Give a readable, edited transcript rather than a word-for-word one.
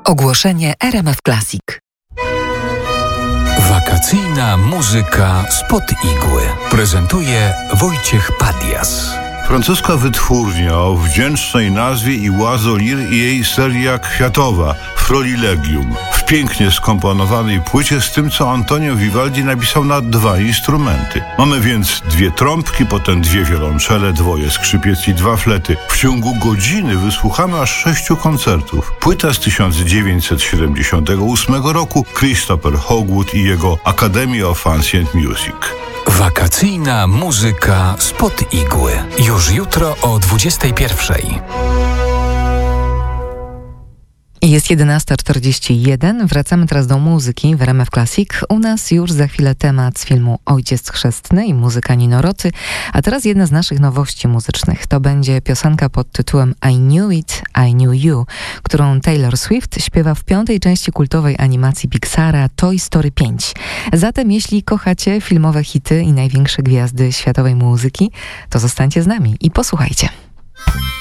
Ogłoszenie RMF Classic. Wakacyjna muzyka spod igły prezentuje Wojciech Padias. Francuska wytwórnia o wdzięcznej nazwie Oiseaux Lyre i jej seria kwiatowa Florilegium w pięknie skomponowanej płycie z tym, co Antonio Vivaldi napisał na 2 instrumenty. Mamy więc 2 trąbki, potem 2 wiolonczele, 2 skrzypiec i 2 flety. W ciągu godziny wysłuchamy aż 6 koncertów. Płyta z 1978 roku, Christopher Hogwood i jego Academy of Ancient Music. Wakacyjna muzyka spod igły. Już jutro o 21:00. Jest 11:41. Wracamy teraz do muzyki w RMF Classic. U nas już za chwilę temat z filmu Ojciec Chrzestny i muzyka Nino Roty. A teraz jedna z naszych nowości muzycznych. To będzie piosenka pod tytułem I Knew It, I Knew You, którą Taylor Swift śpiewa w 5. części kultowej animacji Pixara Toy Story 5. Zatem jeśli kochacie filmowe hity i największe gwiazdy światowej muzyki, to zostańcie z nami i posłuchajcie.